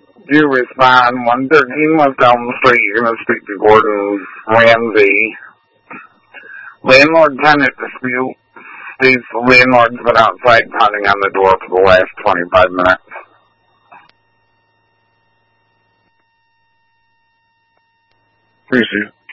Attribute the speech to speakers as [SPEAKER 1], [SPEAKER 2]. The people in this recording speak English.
[SPEAKER 1] You respond, 113 West Elm Street, you're going to speak to Gordon Ramsay. Landlord-tenant dispute. States the landlord's been outside pounding on the door for the last 25 minutes.
[SPEAKER 2] Appreciate it.